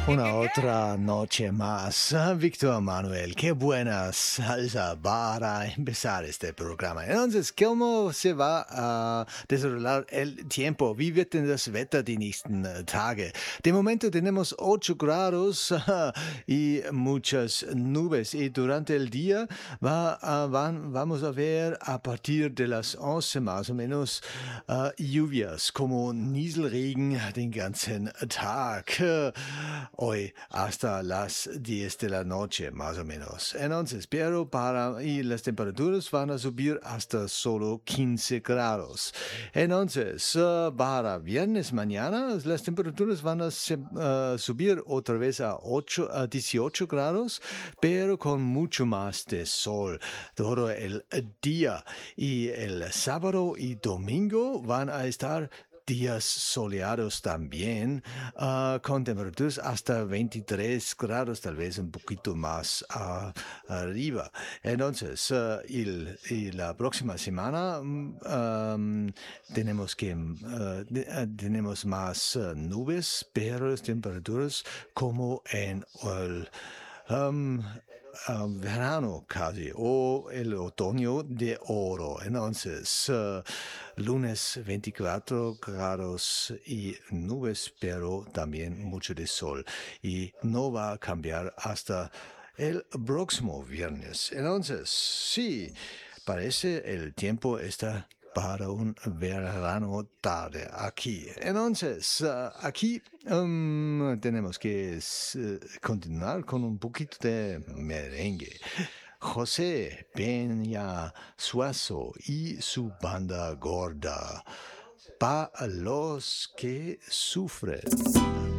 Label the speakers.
Speaker 1: Una otra noche más. Víctor Manuel, qué buena salsa para empezar este programa. Entonces, ¿cómo se va a desarrollar el tiempo? Wie wird denn das Wetter die nächsten Tage? De momento tenemos 8 grados y muchas nubes. Y durante el día vamos a ver a partir de las 11 más o menos lluvias, como Nieselregen den ganzen Tag. Hoy hasta las 10 de la noche, más o menos. Entonces, y las temperaturas van a subir hasta solo 15 grados. Entonces, para viernes mañana, las temperaturas van a subir otra vez a 18 grados, pero con mucho más de sol todo el día. Y el sábado y domingo van a estar días soleados también, con temperaturas hasta 23 grados, tal vez un poquito más arriba. Entonces, y la próxima semana tenemos más nubes, pero las temperaturas como en el verano casi, o el otoño de oro. Entonces, lunes 24 grados y nubes, pero también mucho de sol. Y no va a cambiar hasta el próximo viernes. Entonces, sí, parece el tiempo está para un verano tarde aquí. Entonces, aquí tenemos que continuar con un poquito de merengue. José Peña Suazo y su banda gorda. Pa' los que sufren.